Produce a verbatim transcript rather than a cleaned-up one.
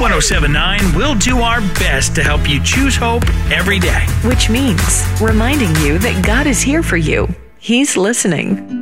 one oh seven point nine will do our best to help you choose hope every day. Which means reminding you that God is here for you. He's listening.